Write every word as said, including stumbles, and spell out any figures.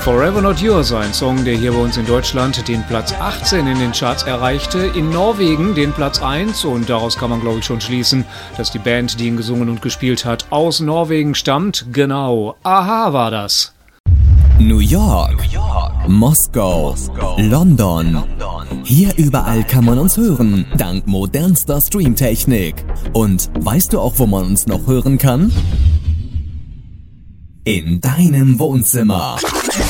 Forever Not Yours, ein Song, der hier bei uns in Deutschland den Platz achtzehn in den Charts erreichte, in Norwegen den Platz eins, und daraus kann man, glaube ich, schon schließen, dass die Band, die ihn gesungen und gespielt hat, aus Norwegen stammt. Genau, a-ha war das. New York, New York, Moskau, Moskau, London. London. Hier überall kann man uns hören, dank modernster Streamtechnik. Und weißt du auch, wo man uns noch hören kann? In deinem Wohnzimmer.